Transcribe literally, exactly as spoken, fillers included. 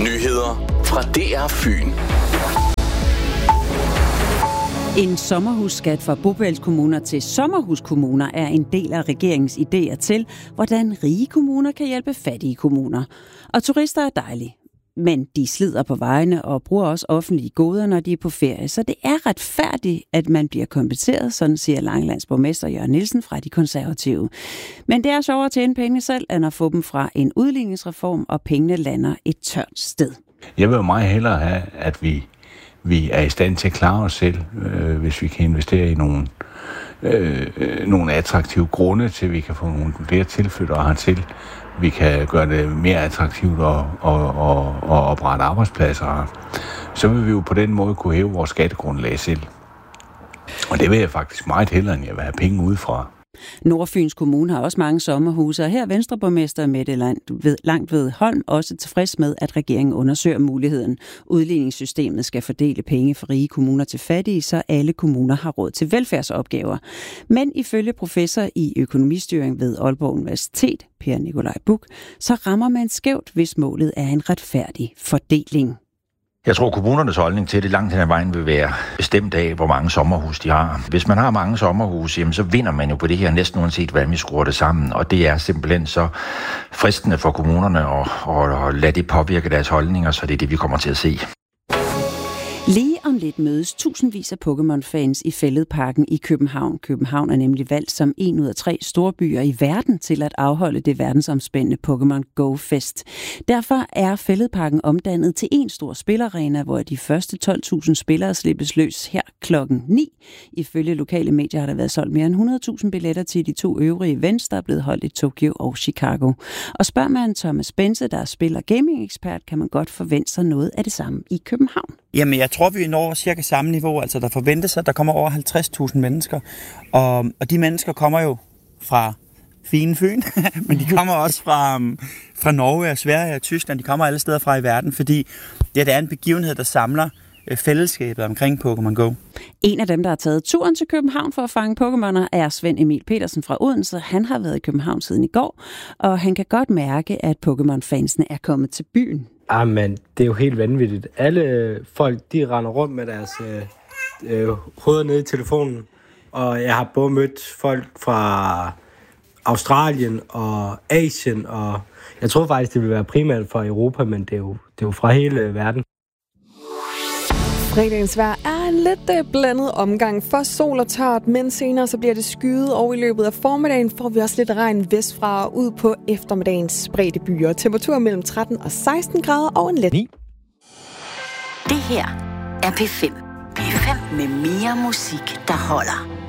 Nyheder fra D R Fyn. En sommerhusskat for bopælskommuner til sommerhuskommuner er en del af regeringens idéer til, hvordan rige kommuner kan hjælpe fattige kommuner. Og turister er dejlige, men de slider på vejene og bruger også offentlige goder, når de er på ferie. Så det er retfærdigt, at man bliver kompenseret, sådan siger Langelands borgmester Jørgen Nielsen fra De Konservative. Men det er sjovere at tjene penge selv, end at få dem fra en udligningsreform, og pengene lander et tørt sted. Jeg vil jo meget hellere have, at vi Vi er i stand til at klare os selv, øh, hvis vi kan investere i nogle, øh, nogle attraktive grunde til, at vi kan få nogle flere tilflyttere hertil. Vi kan gøre det mere attraktivt at, at, at, at oprette arbejdspladser. Så vil vi jo på den måde kunne hæve vores skattegrundlag selv. Og det vil jeg faktisk meget hellere, end jeg vil have penge udefra. Nordfyns Kommune har også mange sommerhuse, og her er Venstreborgmester Mette Langtved Holm også tilfreds med, at regeringen undersøger muligheden. Udligningssystemet skal fordele penge fra rige kommuner til fattige, så alle kommuner har råd til velfærdsopgaver. Men ifølge professor i økonomistyring ved Aalborg Universitet, Per Nikolaj Buch, så rammer man skævt, hvis målet er en retfærdig fordeling. Jeg tror, kommunernes holdning til det langt hen ad vejen vil være bestemt af, hvor mange sommerhus de har. Hvis man har mange sommerhus, jamen, så vinder man jo på det her næsten uanset, hvordan vi skruer det sammen. Og det er simpelthen så fristende for kommunerne at, at lade det påvirke deres holdninger, så det er det, vi kommer til at se. Lige om lidt mødes tusindvis af Pokémon-fans i Fælledparken i København. København er nemlig valgt som en ud af tre storbyer i verden til at afholde det verdensomspændende Pokémon Go-fest. Derfor er Fælledparken omdannet til en stor spilarena, hvor de første tolv tusind spillere slippes løs her klokken ni. Ifølge lokale medier har der været solgt mere end hundrede tusind billetter til de to øvrige events, der er blevet holdt i Tokyo og Chicago. Og spørger man Thomas Bense, der er spiller gaming-ekspert, kan man godt forvente sig noget af det samme i København. Jamen, jeg tror, vi når cirka samme niveau. Altså, der forventes, at der kommer over halvtreds tusind mennesker. Og, og de mennesker kommer jo fra fine Fyn, men de kommer også fra, um, fra Norge og Sverige og Tyskland. De kommer alle steder fra i verden, fordi det er en begivenhed, der samler fællesskabet omkring Pokémon Go. En af dem, der har taget turen til København for at fange Pokémoner, er Svend Emil Petersen fra Odense. Han har været i København siden i går, og han kan godt mærke, at Pokémon-fansene er kommet til byen. Jamen, det er jo helt vanvittigt. Alle folk, de render rundt med deres øh, øh, hoveder nede i telefonen, og jeg har både mødt folk fra Australien og Asien, og jeg tror faktisk, det vil være primært fra Europa, men det er jo, det er jo fra hele verden. Fredagens vejr er en lidt blandet omgang. Først sol og tørt, men senere så bliver det skyet, og i løbet af formiddagen får vi også lidt regn vestfra og ud på eftermiddagens spredte byer. Temperatur mellem tretten og seksten grader og en let ni. Det her er P fem. P fem med mere musik, der holder.